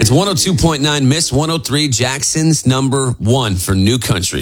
It's 102.9 Miss 103, Jackson's number one for new country.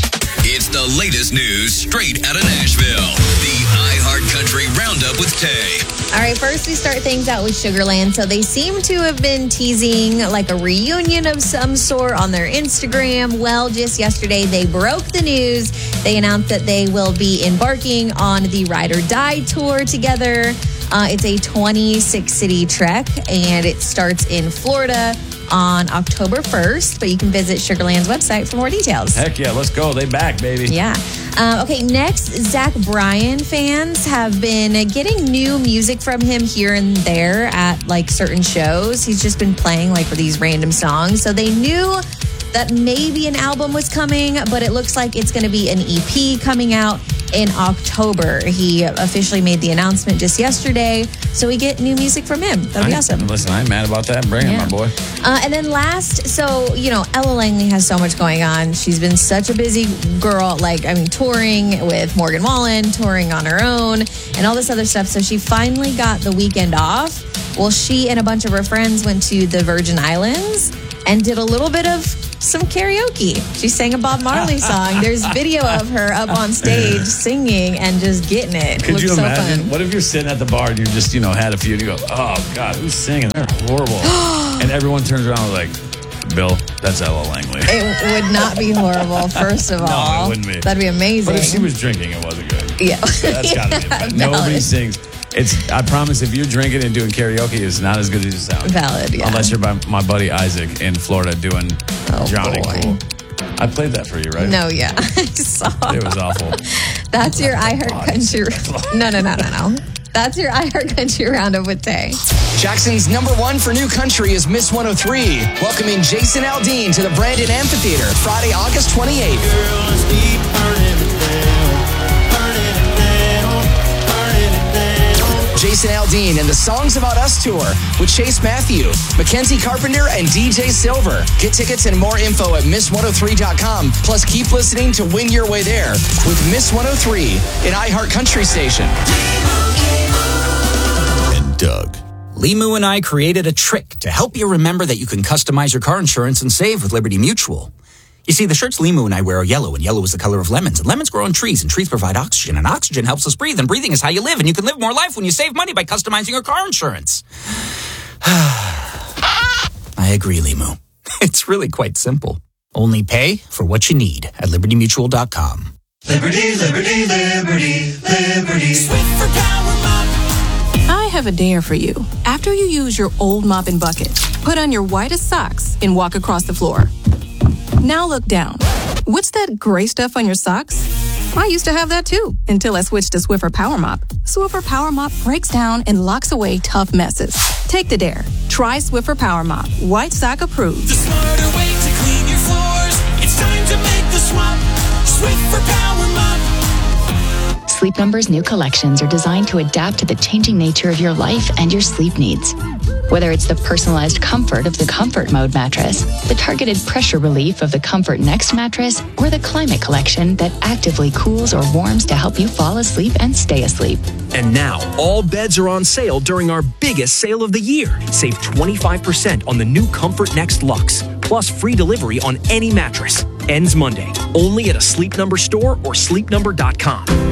It's the latest news straight out of Nashville. The iHeartCountry Roundup with Tay. All right, first we start things out with Sugarland. So they seem to have been teasing like a reunion of some sort on their Instagram. Well, just yesterday they broke the news. They announced that they will be embarking on the Ride or Die tour together. It's a 26-city trek, and it starts in Florida on October 1st, but you can visit Sugarland's website for more details. Heck yeah, let's go. They back, baby. Yeah. Okay, next, Zach Bryan fans have been getting new music from him here and there at like certain shows. He's just been playing like these random songs. So they knew that maybe an album was coming, but it looks like it's going to be an EP coming out in October. He officially made the announcement just yesterday, so we get new music from him. That'll be awesome. Listen, I ain't mad about that. Bring it, my boy. And then last, so, Ella Langley has so much going on. She's been such a busy girl, touring with Morgan Wallen, touring on her own, and all this other stuff. So she finally got the weekend off. Well, she and a bunch of her friends went to the Virgin Islands and did a little bit of some karaoke. She sang a Bob Marley song. There's video of her up on stage singing and just getting it. Could you imagine? Fun. What if you're sitting at the bar and you just, had a few and you go, oh, God, who's singing? They're horrible. And everyone turns around and like, Bill, that's Ella Langley. It would not be horrible, first of all. No, it wouldn't be. That'd be amazing. But if she was drinking, it wasn't good. Yeah. So that's got to be bad. Nobody sings. I promise if you're drinking and doing karaoke, it's not as good as it sounds. Valid, yeah. Unless you're by my buddy Isaac in Florida doing Drowning Pool. I played that for you, right? No, yeah. I saw. It was awful. That's your iHeartCountry. No. That's your iHeartCountry Roundup with Tay. Jackson's number one for new country is Miss 103, welcoming Jason Aldean to the Brandon Amphitheater Friday, August 28th. Jason Aldean and the Songs About Us tour with Chase Matthew, Mackenzie Carpenter, and DJ Silver. Get tickets and more info at Miss103.com. Plus, keep listening to win your way there with Miss 103, an iHeartCountry station. And Doug. Limu and I created a trick to help you remember that you can customize your car insurance and save with Liberty Mutual. You see, the shirts Limu and I wear are yellow, and yellow is the color of lemons. And lemons grow on trees, and trees provide oxygen. And oxygen helps us breathe, and breathing is how you live. And you can live more life when you save money by customizing your car insurance. I agree, Limu. It's really quite simple. Only pay for what you need at LibertyMutual.com. Liberty, liberty, liberty, liberty. Swift for Power Mop. I have a dare for you. After you use your old mop and bucket, put on your whitest socks and walk across the floor. Now look down. What's that gray stuff on your socks? I used to have that too, until I switched to Swiffer Power Mop. Swiffer Power Mop breaks down and locks away tough messes. Take the dare. Try Swiffer Power Mop. White sock approved. The smarter way to clean your floors. It's time to make the swap. Swiffer Power Mop. Sleep Number's new collections are designed to adapt to the changing nature of your life and your sleep needs. Whether it's the personalized comfort of the Comfort Mode mattress, the targeted pressure relief of the Comfort Next mattress, or the Climate Collection that actively cools or warms to help you fall asleep and stay asleep. And now, all beds are on sale during our biggest sale of the year. Save 25% on the new Comfort Next Luxe, plus free delivery on any mattress. Ends Monday, only at a Sleep Number store or sleepnumber.com.